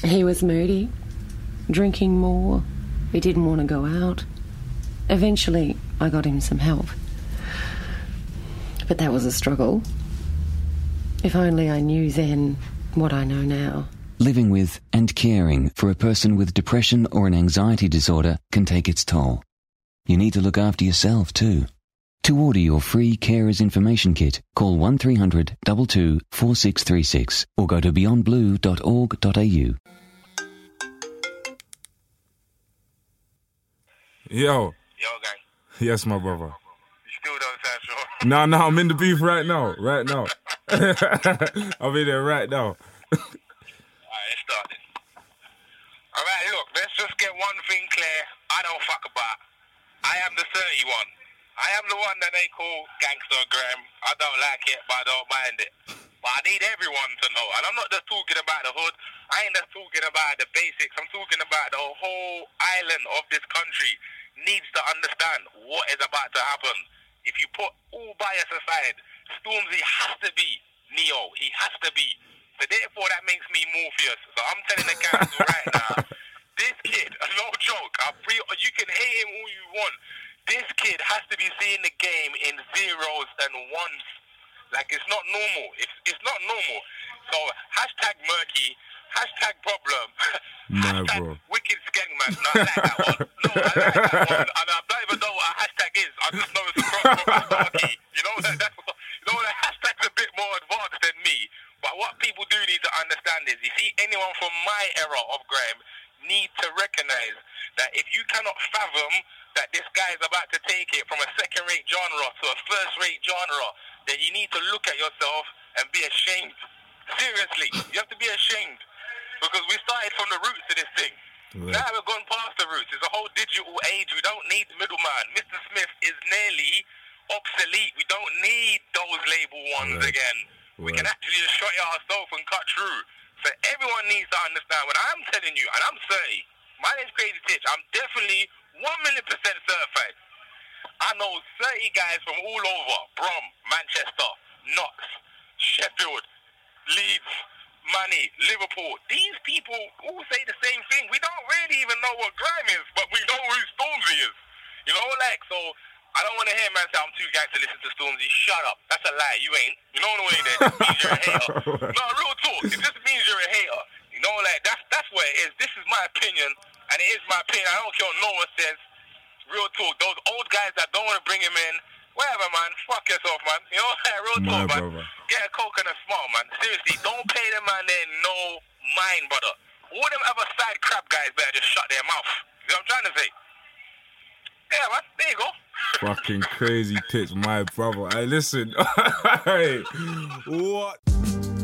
He was moody, drinking more. He didn't want to go out. Eventually, I got him some help. But that was a struggle. If only I knew then what I know now. Living with and caring for a person with depression or an anxiety disorder can take its toll. You need to look after yourself too. To order your free Carers Information Kit, call 1300 22 4636 or go to beyondblue.org.au. Yo, gang. Yes, my brother. You still don't sound sure. No, I'm in the beef right now. I'll be there right now. Alright, let's start this. Alright, look, let's just get one thing clear. I don't fuck about. I am the 31. I am the one that they call Gangster Graham. I don't like it, but I don't mind it. But I need everyone to know. And I'm not just talking about the hood. I ain't just talking about the basics. I'm talking about the whole island of this country needs to understand what is about to happen. If you put all bias aside, Stormzy has to be Neo. He has to be. So therefore, that makes me Morpheus. So I'm telling the council right now, this kid, no joke, you can hate him all you want. This kid has to be seeing the game in zeros and ones. Like, it's not normal. It's not normal. So, hashtag murky, hashtag problem, hashtag wicked skengman. No, I like that one. No, I like that one. And I don't even know what a hashtag is. I just know it's a cross from Sparky. You know, the hashtag's a bit more advanced than me. But what people do need to understand is, you see, anyone from my era of Graham need to recognize that if you cannot fathom that this guy is about to take it from a second-rate genre to a first-rate genre, then you need to look at yourself and be ashamed. Seriously, you have to be ashamed. Because we started from the roots of this thing. Right. Now we've gone past the roots. It's a whole digital age. We don't need the middleman. Mr. Smith is nearly obsolete. We don't need those label ones again. We can actually just shut it ourselves and cut through. So everyone needs to understand what I'm telling you, and I'm 30. My name's Crazy Titch. I'm definitely 1,000,000% certified. I know 30 guys from all over. Brum, Manchester, Notts, Sheffield, Leeds, Manny, Liverpool. These people all say the same thing. We don't really even know what grime is, but we know who Stormzy is. You know, like, so I don't want to hear man say I'm too gang to listen to Stormzy. Shut up. That's a lie. You ain't. You know the way that just means you're a hater. No, real talk. It just means you're a hater. You know, like, that's what it is. This is my opinion, and it is my opinion. I don't care what no one says. Real talk. Those old guys that don't want to bring him in, whatever, man. Fuck yourself, man. You know, like, real talk, man. Brother. Get a coke and a smile, man. Seriously, don't pay them man there no mind, brother. All them other side crap guys better just shut their mouth. You know what I'm trying to say? Yeah, man. There you go. Fucking Crazy Titch, my brother. Hey, listen. Hey, what?